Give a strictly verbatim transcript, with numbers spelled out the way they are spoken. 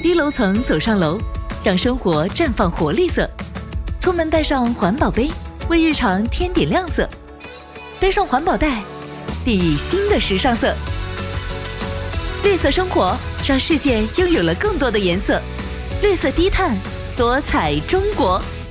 低楼层走上楼，让生活绽放活力色。出门带上环保杯，为日常添点亮色。背上环保袋，定义新的时尚色。绿色生活，让世界拥有了更多的颜色。绿色低碳，多彩中国。